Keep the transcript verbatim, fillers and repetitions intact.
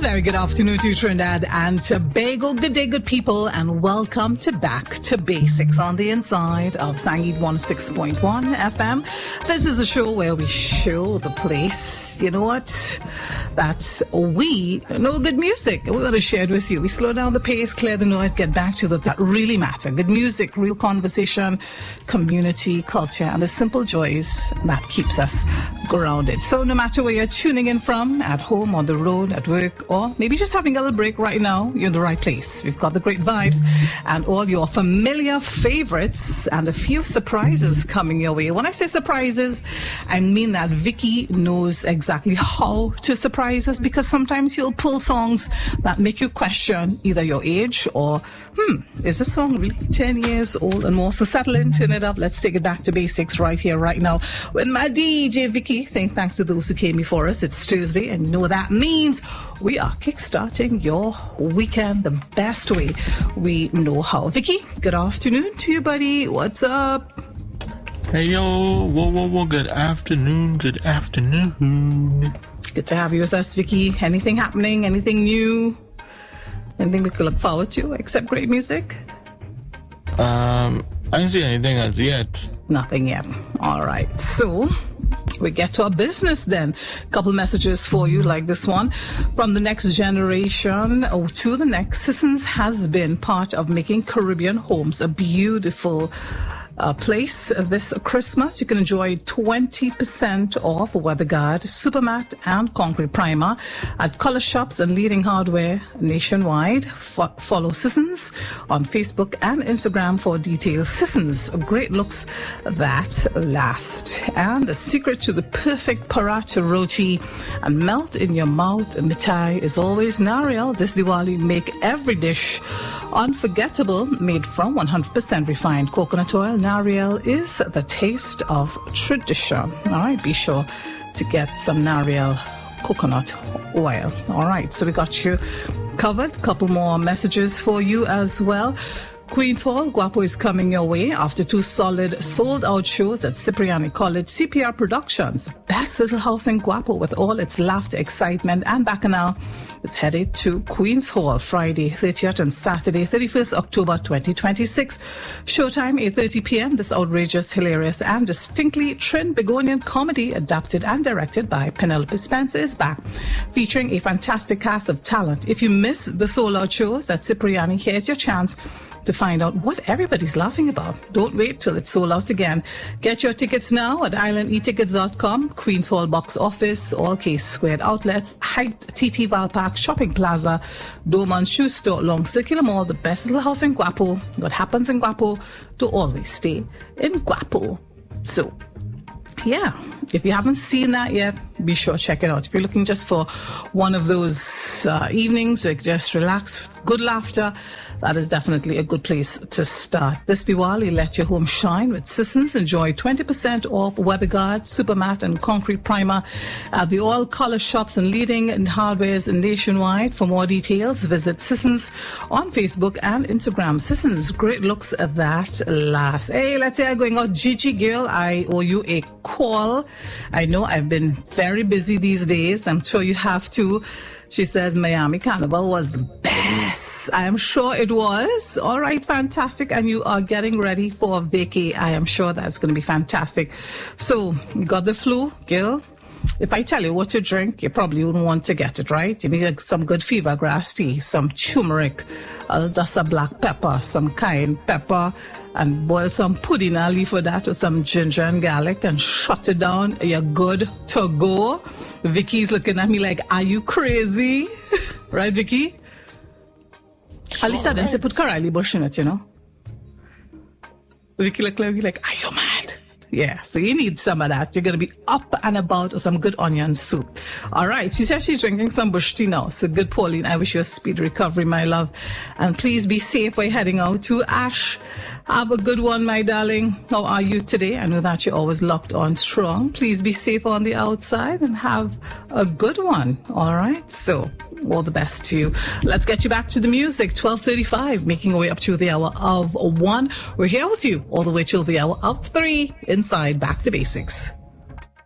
Very good afternoon to Trinidad and Tobago. Good day, good people, and welcome to Back to Basics on the inside of Sangeet one oh six point one F M. This is a show where we show the place, you know what, that we know good music. We're going to share it with you. We slow down the pace, clear the noise, get back to the that really matter. Good music, real conversation, community, culture, and the simple joys that keeps us grounded. So no matter where you're tuning in from, at home, on the road, at work, or maybe just having a little break right now, you're in the right place. We've got the great vibes and all your familiar favorites and a few surprises coming your way. When I say surprises, I mean that Vicky knows exactly how to surprise us, because sometimes he'll pull songs that make you question either your age or, hmm, is this song really ten years old and more? So settle in, turn it up. Let's take it back to basics right here, right now with my D J Vicky, saying thanks to those who came before us. It's Tuesday, and you know what that means. We are kickstarting your weekend the best way we know how. Vicky, good afternoon to you, buddy. What's up? Hey, yo. Whoa, whoa, whoa. Good afternoon. Good afternoon. Good to have you with us, Vicky. Anything happening? Anything new? Anything we could look forward to except great music? Um, I didn't see anything as yet. Nothing yet. All right. So we get to our business then. A couple messages for you like this one. From the next generation to the next, Sissons has been part of making Caribbean homes a beautiful Uh, place this Christmas. You can enjoy twenty percent off WeatherGuard, Supermat, and Concrete Primer at color shops and leading hardware nationwide. F- follow Sissons on Facebook and Instagram for details. Sissons, great looks that last. And the secret to the perfect paratha roti and melt in your mouth mithai is always Nariel. This Diwali, make every dish unforgettable, made from one hundred percent refined coconut oil. Nariel is the taste of tradition. All right, be sure to get some Nariel coconut oil. All right, so we got you covered. Couple more messages for you as well. Queen's Hall, Guapo is coming your way after two solid sold-out shows at Cipriani College. C P R Productions, best little house in Guapo with all its laughter, excitement, and bacchanal, is headed to Queen's Hall Friday thirtieth and Saturday thirty-first October twenty twenty-six. Showtime eight thirty p.m. This outrageous, hilarious, and distinctly Trin-Begonian comedy, adapted and directed by Penelope Spence, is back, featuring a fantastic cast of talent. If you miss the sold-out shows at Cipriani, here's your chance to find out what everybody's laughing about. Don't wait till it's sold out again. Get your tickets now at island e tickets dot com, Queen's Hall box office, all K Squared outlets, Hyped, T T Valpark, Shopping Plaza, Doman Shoe Store, Long Circular Mall, the best little house in Guapo. What happens in Guapo to always stay in Guapo. So, yeah, if you haven't seen that yet, be sure to check it out. If you're looking just for one of those uh, evenings where you just relax with good laughter, that is definitely a good place to start. This Diwali, let your home shine with Sissons. Enjoy twenty percent off WeatherGuard, Supermat, and Concrete Primer at the all color shops and leading hardwares nationwide. For more details, visit Sissons on Facebook and Instagram. Sissons, great looks at that last. Hey, let's say I'm going out. Gigi girl, I owe you a call. I know I've been very busy these days. I'm sure you have too. She says Miami Carnival was the best. I am sure it was. All right, fantastic. And you are getting ready for a vacay. I am sure that's going to be fantastic. So, you got the flu, Gil? If I tell you what to drink, you probably wouldn't want to get it, right? You need like some good fever grass tea, some turmeric, a dust of black pepper, some cayenne pepper, and boil some pudding leaf for that with some ginger and garlic and shut it down. You're good to go. Vicky's looking at me like, are you crazy? Right, Vicky? At least I didn't say put Karali Bush in it, you know? Vicky looked like, like, are you mad? Yeah, so you need some of that. You're going to be up and about with some good onion soup. All right, she says she's drinking some bush tea now. So good, Pauline. I wish you a speedy recovery, my love. And please be safe while you're heading out to Ash. Have a good one, my darling. How are you today? I know that you're always locked on strong. Please be safe on the outside and have a good one. All right, so all the best to you. Let's get you back to the music. twelve thirty-five, making our way up to the hour of one. We're here with you all the way till the hour of three inside Back to Basics.